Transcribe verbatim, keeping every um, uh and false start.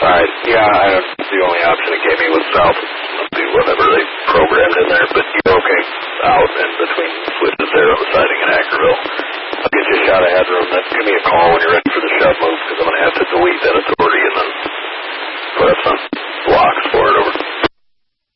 Alright, yeah, I don't, the only option it gave me was south. Must be whatever they programmed in there, but you're okay out and between switches there on the siding in Ackerville. I'll get you a shot of headroom, then give me a call when you're ready for the shove move, because I'm going to have to